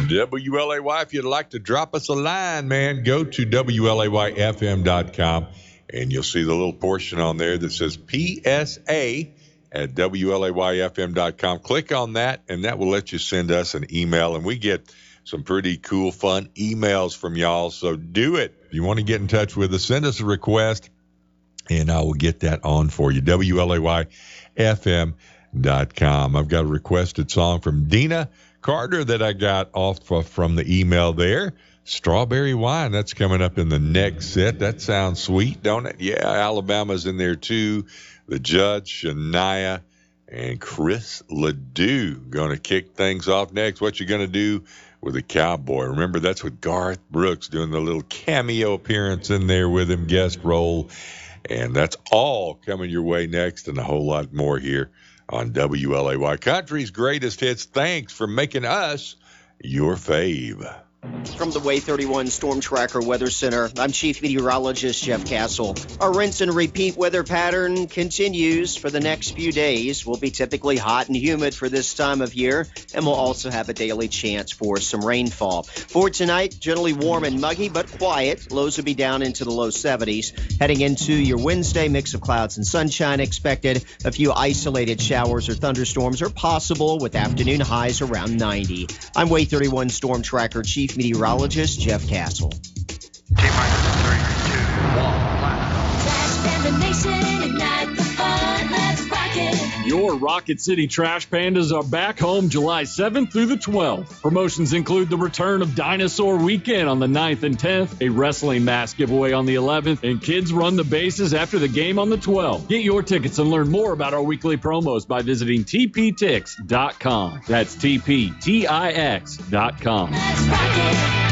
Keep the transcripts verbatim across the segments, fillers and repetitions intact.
W L A Y, if you'd like to drop us a line, man, go to W L A Y F M dot com, and you'll see the little portion on there that says P S A at W L A Y F M dot com. Click on that, and that will let you send us an email, and we get some pretty cool, fun emails from y'all, so do it. If you want to get in touch with us, send us a request, and I will get that on for you. W L A Y F M dot com. I've got a requested song from Dina Carter that I got off of, from the email there. Strawberry Wine, that's coming up in the next set. That sounds sweet, don't it? Yeah, Alabama's in there too. The Judge, Shania, and Chris Ledoux going to kick things off next. What you going to do with a cowboy? Remember, that's with Garth Brooks doing the little cameo appearance in there with him, guest role. And that's all coming your way next, and a whole lot more here on W L A Y Country's Greatest Hits. Thanks for making us your fave. From the Way thirty-one Storm Tracker Weather Center, I'm Chief Meteorologist Jeff Castle. Our rinse and repeat weather pattern continues for the next few days. We'll be typically hot and humid for this time of year, and we'll also have a daily chance for some rainfall. For tonight, generally warm and muggy, but quiet. Lows will be down into the low seventies. Heading into your Wednesday, mix of clouds and sunshine expected. A few isolated showers or thunderstorms are possible with afternoon highs around ninety. I'm Way thirty-one Storm Tracker Chief Meteorologist Jeff Castle. T-minus three, two, one. Trash Panda Nation, ignite the fun, let's rock it. Your Rocket City Trash Pandas are back home July seventh through the twelfth. Promotions include the return of Dinosaur Weekend on the ninth and tenth, a wrestling mask giveaway on the eleventh, and kids run the bases after the game on the twelfth. Get your tickets and learn more about our weekly promos by visiting T P Tix dot com. That's T P T I X dot com. Let's rock it.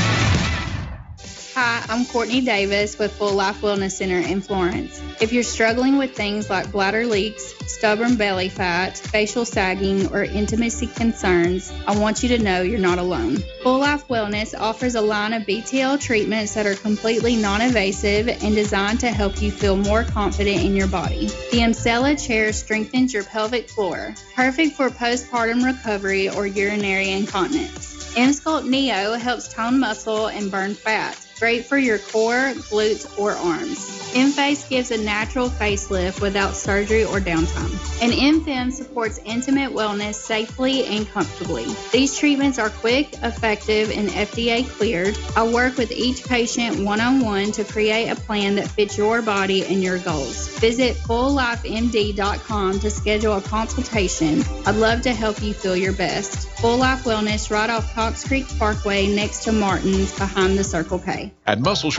Hi, I'm Courtney Davis with Full Life Wellness Center in Florence. If you're struggling with things like bladder leaks, stubborn belly fat, facial sagging, or intimacy concerns, I want you to know you're not alone. Full Life Wellness offers a line of B T L treatments that are completely non-invasive and designed to help you feel more confident in your body. The Emsella chair strengthens your pelvic floor, perfect for postpartum recovery or urinary incontinence. Emsculpt Neo helps tone muscle and burn fat. Great for your core, glutes, or arms. M-Face gives a natural facelift without surgery or downtime. And M-Fem supports intimate wellness safely and comfortably. These treatments are quick, effective, and F D A cleared. I work with each patient one-on-one to create a plan that fits your body and your goals. Visit full life M D dot com to schedule a consultation. I'd love to help you feel your best. Full Life Wellness right off Cox Creek Parkway next to Martin's behind the Circle K. At Muscle